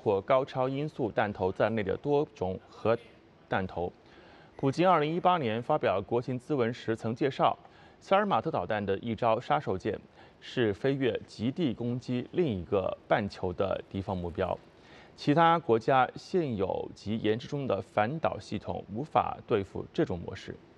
括高超音速弹头在内的多种核弹头。普京2018年发表国情咨文时曾介绍，萨尔马特导弹的一招杀手锏是飞越极地攻击另一个半球的敌方目标。其他国家现有及研制中的反导系统无法对付这种模式。